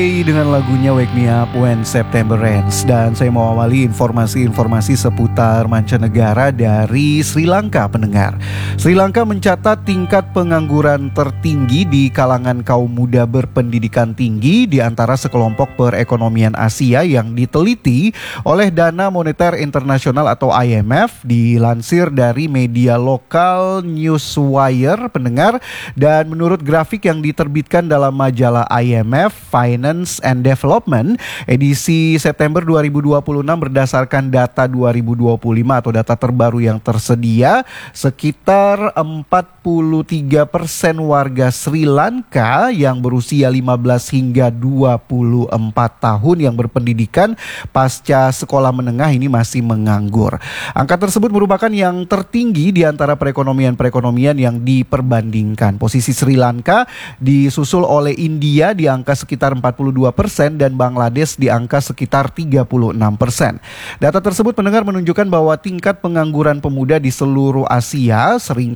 Dengan lagunya Wake Me Up When September Ends. Dan saya mau awali informasi-informasi seputar mancanegara dari Sri Lanka, pendengar. Sri Lanka mencatat tingkat pengangguran tertinggi di kalangan kaum muda berpendidikan tinggi di antara sekelompok perekonomian Asia yang diteliti oleh Dana Moneter Internasional atau IMF, dilansir dari media lokal Newswire, pendengar. Dan menurut grafik yang diterbitkan dalam majalah IMF Finance and Development edisi September 2026 berdasarkan data 2025 atau data terbaru yang tersedia, sekitar 43% warga Sri Lanka yang berusia 15 hingga 24 tahun yang berpendidikan pasca sekolah menengah ini masih menganggur. Angka tersebut merupakan yang tertinggi di antara perekonomian yang diperbandingkan. Posisi Sri Lanka disusul oleh India di angka sekitar 42% dan Bangladesh di angka sekitar 36%. Data tersebut, pendengar, menunjukkan bahwa tingkat pengangguran pemuda di seluruh Asia seringkali